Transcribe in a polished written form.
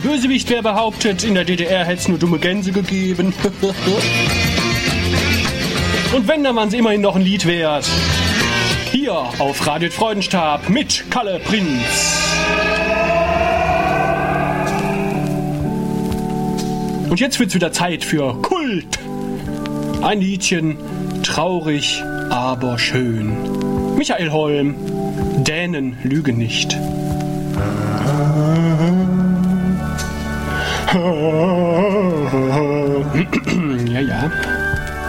Bösewicht, wer behauptet, in der DDR hätte es nur dumme Gänse gegeben. Und wenn, dann waren sie immerhin noch ein Lied wert. Hier auf Radio Freudenstab mit Kalle Prinz. Und jetzt wird's wieder Zeit für Kult. Ein Liedchen, traurig, aber schön. Michael Holm, Dänen lügen nicht. Ja, ja.